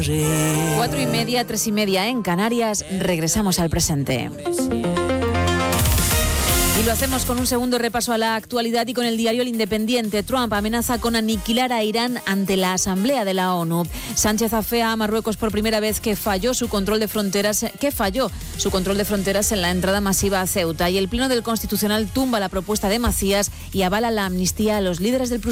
4:30, 3:30 en Canarias. Regresamos al presente. Y lo hacemos con un segundo repaso a la actualidad y con el diario El Independiente. Trump amenaza con aniquilar a Irán ante la Asamblea de la ONU. Sánchez afea a Marruecos por primera vez que falló su control de fronteras en la entrada masiva a Ceuta. Y el Pleno del Constitucional tumba la propuesta de Macías y avala la amnistía a los líderes del